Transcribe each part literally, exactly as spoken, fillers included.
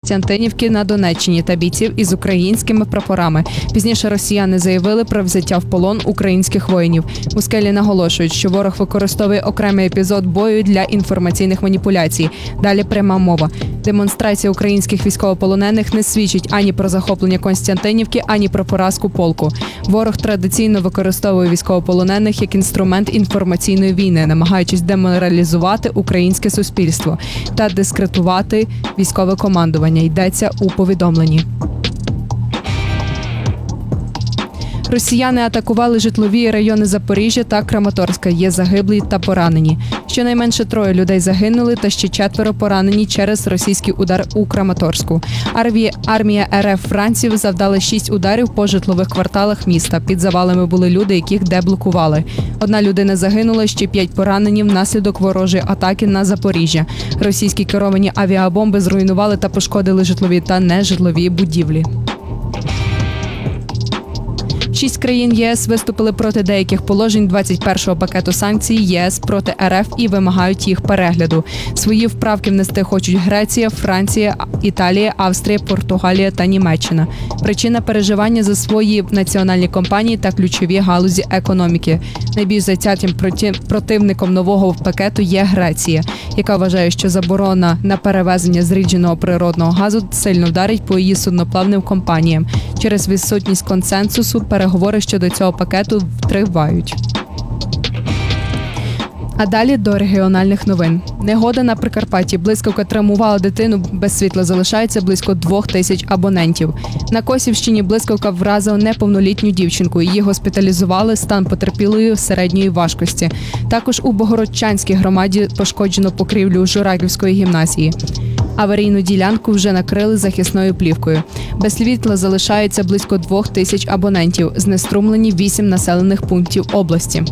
Костянтинівки на Донеччині та бійців із українськими прапорами. Пізніше росіяни заявили про взяття в полон українських воїнів. У скелі наголошують, що ворог використовує окремий епізод бою для інформаційних маніпуляцій. Далі пряма мова. Демонстрація українських військовополонених не свідчить ані про захоплення Костянтинівки, ані про поразку полку. Ворог традиційно використовує військовополонених як інструмент інформаційної війни, намагаючись деморалізувати українське суспільство та дискредитувати військове командування, йдеться у повідомленні. Росіяни атакували житлові райони Запоріжжя та Краматорська. Є загиблі та поранені. Щонайменше троє людей загинули та ще четверо поранені через російський удар у Краматорську. Армія, армія РФ Франції завдала шість ударів по житлових кварталах міста. Під завалами були люди, яких деблокували. Одна людина загинула, ще п'ять поранені внаслідок ворожої атаки на Запоріжжя. Російські керовані авіабомби зруйнували та пошкодили житлові та нежитлові будівлі. Шість країн ЄС виступили проти деяких положень двадцять першого пакету санкцій ЄС проти РФ і вимагають їх перегляду. Свої вправки внести хочуть Греція, Франція, Італія, Австрія, Португалія та Німеччина. Причина – переживання за свої національні компанії та ключові галузі економіки. Найбільш затятим противником нового пакету є Греція, яка вважає, що заборона на перевезення зрідженого природного газу сильно вдарить по її судноплавним компаніям. Через відсутність консенсусу переговори щодо цього пакету тривають. А далі до регіональних новин. Негода на Прикарпатті. Блискавка травмувала дитину, без світла залишається близько двох тисяч абонентів. На Косівщині блискавка вразила неповнолітню дівчинку. Її госпіталізували, стан потерпілої середньої важкості. Також у Богородчанській громаді пошкоджено покрівлю Жураківської гімназії. Аварійну ділянку вже накрили захисною плівкою. Без світла залишається близько двох тисяч абонентів. Знеструмлені вісім населених пунктів області.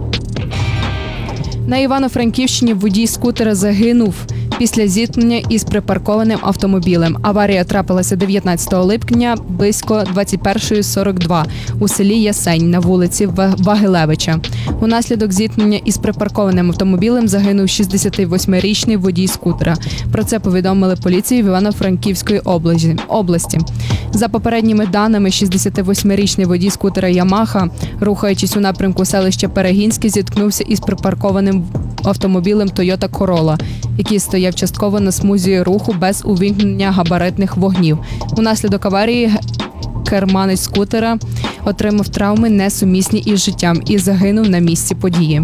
На Івано-Франківщині водій скутера загинув після зіткнення із припаркованим автомобілем. Аварія трапилася дев'ятнадцятого липня близько двадцять перша сорок два у селі Ясень на вулиці Вагилевича. Унаслідок зіткнення із припаркованим автомобілем загинув шістдесятивосьмирічний водій скутера. Про це повідомили поліції в Івано-Франківської області. За попередніми даними, шістдесятивосьмирічний водій скутера «Ямаха», рухаючись у напрямку селища Перегінське, зіткнувся із припаркованим автомобілем «Тойота Королла», який стояв частково на смузі руху без увімкнення габаритних вогнів. Унаслідок аварії керманець скутера отримав травми, несумісні із життям, і загинув на місці події.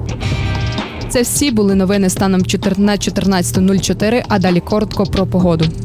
Це всі були новини станом на чотирнадцяте нуль чотири, а далі коротко про погоду.